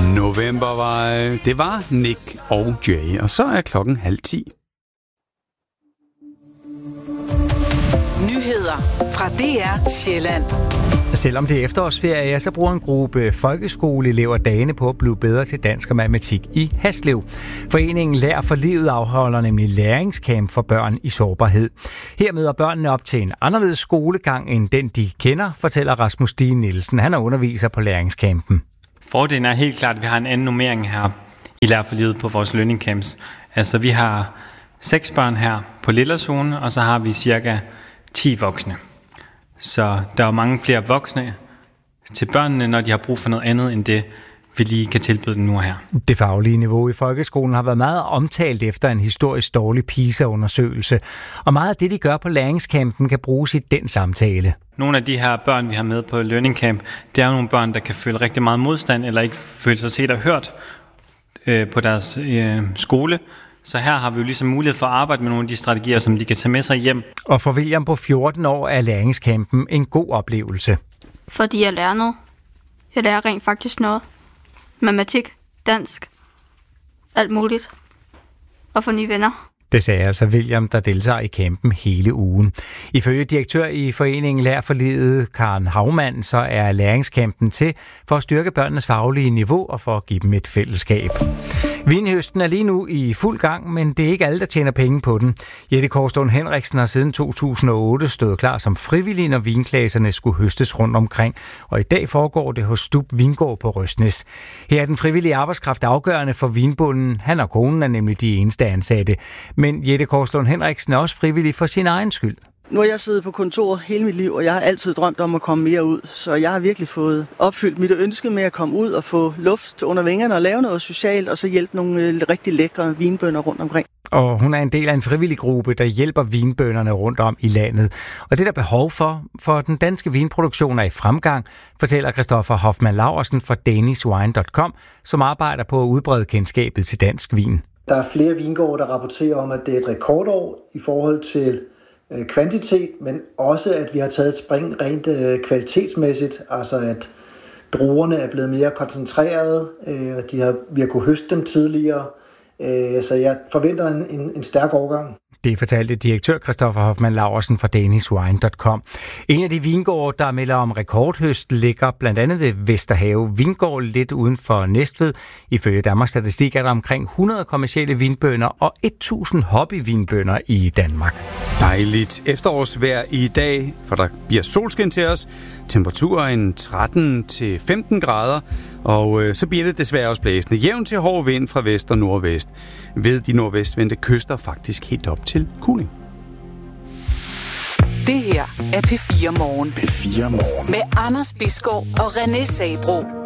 Novembervej. Det var Nick og Jay, og så er klokken 9:30. Nyheder fra DR Sjælland. Selvom det er efterårsferie, så bruger en gruppe folkeskoleelever dagene på at blive bedre til dansk og matematik i Haslev. Foreningen Lær for Livet afholder nemlig læringscamp for børn i sårbarhed. Her møder børnene op til en anderledes skolegang end den, de kender, fortæller Rasmus Stine Nielsen. Han er underviser på læringscampen. Fordelen er helt klart, at vi har en anden normering her i Lær for Livet på vores learning camps. Altså vi har 6 børn her på Lillerzone, og så har vi cirka 10 voksne. Så der er mange flere voksne til børnene, når de har brug for noget andet end det, vi lige kan tilbyde dem nu her. Det faglige niveau i folkeskolen har været meget omtalt efter en historisk dårlig PISA-undersøgelse, og meget af det, de gør på læringscampen, kan bruges i den samtale. Nogle af de her børn, vi har med på Learning Camp, det er nogle børn, der kan føle rigtig meget modstand, eller ikke føle sig set og hørt på deres skole. Så her har vi jo ligesom mulighed for at arbejde med nogle af de strategier, som de kan tage med sig hjem. Og for William på 14 år er læringscampen en god oplevelse. Fordi jeg lærer noget. Jeg lærer rent faktisk noget. Matematik, dansk, alt muligt. Og få nye venner. Det sagde altså William, der deltager i campen hele ugen. Ifølge direktør i foreningen Lær for Livet, Karen Haumann, så er læringscampen til for at styrke børnenes faglige niveau og for at give dem et fællesskab. Vinhøsten er lige nu i fuld gang, men det er ikke alle, der tjener penge på den. Jette Korstund Henriksen har siden 2008 stået klar som frivillig, når vinklaserne skulle høstes rundt omkring. Og i dag foregår det hos Stub Vingård på Røsnæs. Her er den frivillige arbejdskraft afgørende for vinbunden. Han og konen er nemlig de eneste ansatte. Men Jette Korstund Henriksen er også frivillig for sin egen skyld. Nu har jeg siddet på kontor hele mit liv, og jeg har altid drømt om at komme mere ud. Så jeg har virkelig fået opfyldt mit ønske med at komme ud og få luft under vingerne og lave noget socialt, og så hjælpe nogle rigtig lækre vinbønder rundt omkring. Og hun er en del af en frivillig gruppe, der hjælper vinbønderne rundt om i landet. Og det er der behov for den danske vinproduktion er i fremgang, fortæller Christoffer Hoffmann Laursen fra danishwine.com, som arbejder på at udbrede kendskabet til dansk vin. Der er flere vingårde, der rapporterer om, at det er et rekordår i forhold til kvantitet, men også at vi har taget et spring rent kvalitetsmæssigt, altså at druerne er blevet mere koncentrerede, og vi har kunnet høste dem tidligere, så jeg forventer en stærk overgang. Det fortalte direktør Christoffer Hoffmann Laursen fra danishwine.com. En af de vingårde, der melder om rekordhøst, ligger blandt andet ved Vesterhave Vingård, lidt uden for Næstved. Ifølge Danmarks Statistik er der omkring 100 kommercielle vinbønder og 1000 hobbyvinbønder i Danmark. Dejligt efterårsvejr i dag, for der bliver solskin til os. Temperaturen 13-15 grader, og så bliver det desværre også blæsende. Jævn til hård vind fra vest og nordvest. Ved de nordvestvendte kyster faktisk helt op til kuling. Det her er P4 Morgen. P4 Morgen. Med Anders Bisgaard og René Sabro.